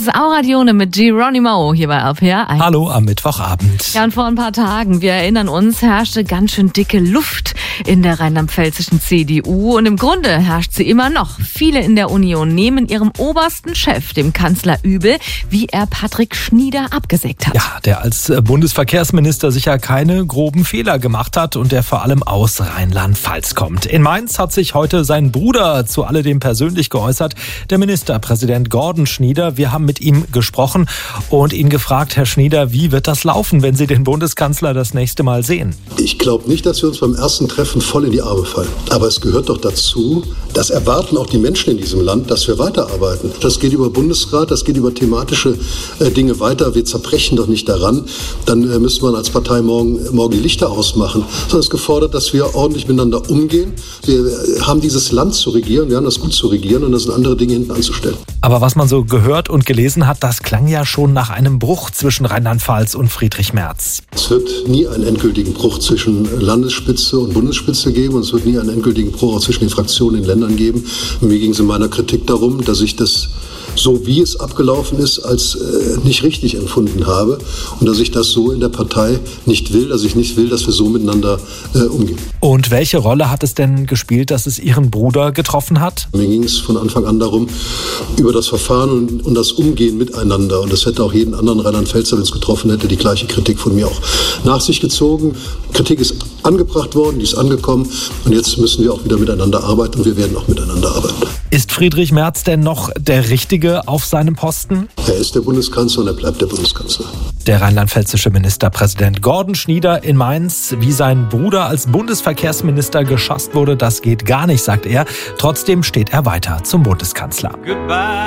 ist Aura Dione mit Geronimo hier bei RPR 1. Hallo am Mittwochabend. Ja, und vor ein paar Tagen, wir erinnern uns, herrschte ganz schön dicke Luft in der rheinland-pfälzischen CDU. Und im Grunde herrscht sie immer noch. Viele in der Union nehmen ihrem obersten Chef, dem Kanzler, übel, wie er Patrick Schnieder abgesägt hat. Ja, der als Bundesverkehrsminister sicher keine groben Fehler gemacht hat und der vor allem aus Rheinland-Pfalz kommt. In Mainz hat sich heute sein Bruder zu alledem persönlich geäußert, der Ministerpräsident Gordon Schnieder. Wir haben mit ihm gesprochen und ihn gefragt, Herr Schnieder, wie wird das laufen, wenn Sie den Bundeskanzler das nächste Mal sehen? Ich glaube nicht, dass wir uns beim ersten Treffen voll in die Arme fallen. Aber es gehört doch dazu, das erwarten auch die Menschen in diesem Land, dass wir weiterarbeiten. Das geht über Bundesrat, das geht über thematische Dinge weiter. Wir zerbrechen doch nicht daran. Dann müsste man als Partei morgen die Lichter ausmachen. Sondern es ist gefordert, dass wir ordentlich miteinander umgehen. Wir haben dieses Land zu regieren, wir haben das gut zu regieren und das sind andere Dinge hinten anzustellen. Aber was man so gehört und gelesen hat, das klang ja schon nach einem Bruch zwischen Rheinland-Pfalz und Friedrich Merz. Es wird nie einen endgültigen Bruch zwischen Landesspitze und Bundesspitze geben und es wird nie einen endgültigen Bruch auch zwischen den Fraktionen in den Ländern geben. Und mir ging es in meiner Kritik darum, dass ich das so wie es abgelaufen ist, als nicht richtig empfunden habe und dass ich das so in der Partei nicht will, dass ich nicht will, dass wir so miteinander umgehen. Und welche Rolle hat es denn gespielt, dass es Ihren Bruder getroffen hat? Mir ging es von Anfang an darum, über das Verfahren und das Umgehen miteinander. Und das hätte auch jeden anderen Rheinland-Pfälzer, wenn es getroffen hätte, die gleiche Kritik von mir auch nach sich gezogen. Kritik ist angebracht worden, die ist angekommen und jetzt müssen wir auch wieder miteinander arbeiten und wir werden auch miteinander arbeiten. Ist Friedrich Merz denn noch der Richtige auf seinem Posten? Er ist der Bundeskanzler und er bleibt der Bundeskanzler. Der rheinland-pfälzische Ministerpräsident Gordon Schnieder in Mainz. Wie sein Bruder als Bundesverkehrsminister geschasst wurde, das geht gar nicht, sagt er. Trotzdem steht er weiter zum Bundeskanzler. Goodbye.